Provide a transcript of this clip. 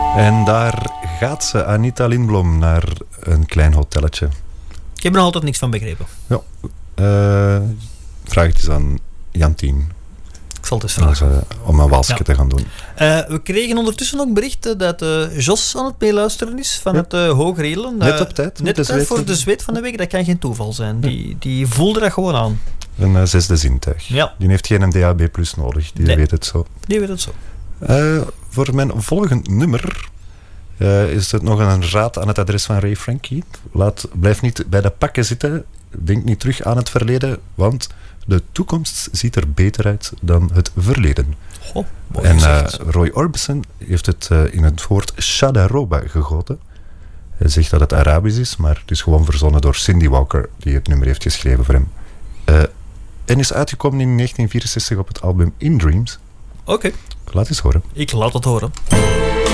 En daar gaat ze, Anita Lindblom, naar een klein hotelletje. Ik heb er nog altijd niks van begrepen. Ja. Vraag het eens aan Jantien. Ik zal het eens vragen. Om een walsje te gaan doen. We kregen ondertussen ook berichten dat Jos aan het meeluisteren is van het Hoger Heerlen. Net op tijd. Net op tijd voor de zweet van de week. Dat kan geen toeval zijn. Die voelde dat gewoon aan. Een zesde zintuig. Ja. Die heeft geen DAB+ nodig. Die weet het zo. Die weet het zo. Voor mijn volgend nummer is het nog een raad aan het adres van Ray Frankie. Blijf niet bij de pakken zitten. Denk niet terug aan het verleden, want de toekomst ziet er beter uit dan het verleden. Goh, en Roy Orbison heeft het in het woord Shadaroba gegoten. Hij zegt dat het Arabisch is, maar het is gewoon verzonnen door Cindy Walker, die het nummer heeft geschreven voor hem. En is uitgekomen in 1964 op het album In Dreams. Oké. Laat eens horen. Ik laat het horen.